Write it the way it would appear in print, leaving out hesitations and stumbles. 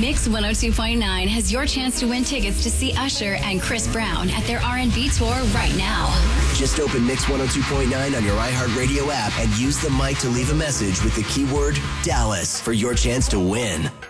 Mix 102.9 has your chance to win tickets to see Usher and Chris Brown at their R&B tour right now. Just open Mix 102.9 on your iHeartRadio app and use the mic to leave a message with the keyword Dallas for your chance to win.